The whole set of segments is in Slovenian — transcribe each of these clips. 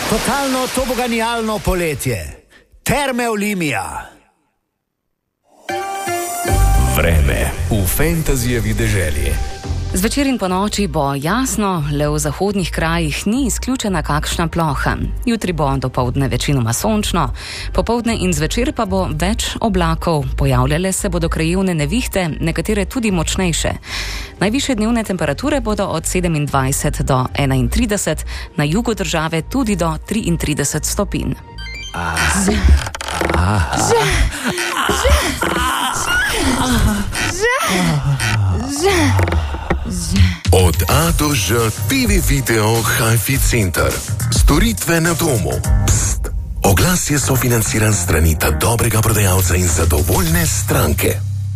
Totalno toboganijalno poletje. Terme Olimia. Vreme v fantazijevi deželi. Zvečer in po noči bo jasno, le v zahodnih krajih ni izključena kakšna ploha. Jutri bo dopoldne večinoma sončno, popoldne in zvečer pa bo več oblakov, pojavljale se bodo krajevne nevihte, nekatere tudi močnejše. Najvišje dnevne temperature bodo od 27 do 31, na jugu države tudi do 33 stopinj. Od A do Ž TV Video Hi-Fi Center. Storitve na domu. Pst. Oglas je sofinanciran strani dobrega prodajalca in zadovoljne stranke.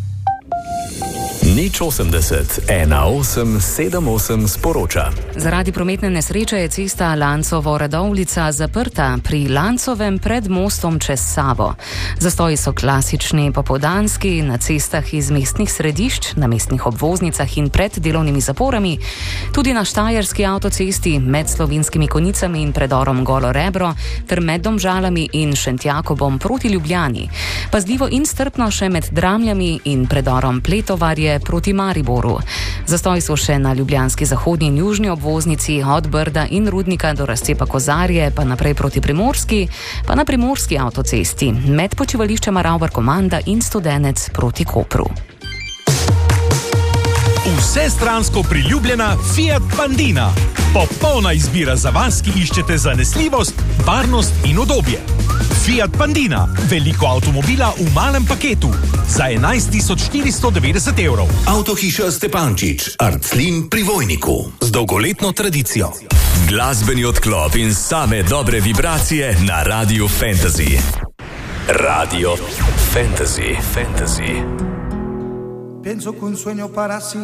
Nič 80 1878 sporoča. Zaradi prometne nesreče je cesta Lancovo-Radovljica zaprta pri Lancovem pred mostom čez Savo. Zastoji so klasični popoldanski na cestah iz mestnih središč, na mestnih obvoznicah in pred delovnimi zaporami, tudi na Štajerski avtocesti med Slovenskimi Konjicami in predorom Golo Rebro ter med Domžalami in Šentjakobom proti Ljubljani. Pazljivo in strpno še med Dramljami in predorom Pletovarje proti Mariboru. Zastoji so še na ljubljanski zahodni in južni obvoznici od Brda in Rudnika do razcepa Kozarje, pa naprej proti Primorski, pa na Primorski avtocesti med počivališčema Ravbar-Komanda in Studenec proti Kopru. Vsestransko priljubljena Fiat Pandina. Popolna izbira za vas, ki iščete zanesljivost, varnost in udobje. Fiat Pandina. Veliko avtomobila v malem paketu. Za 11.490 evrov. Avtohiša Stepančič, Arclin pri Vojniku. Z dolgoletno tradicijo. Glasbeni odklop in same dobre vibracije na Radiu Fantasy. Radio Fantasy. Penso che un sueño para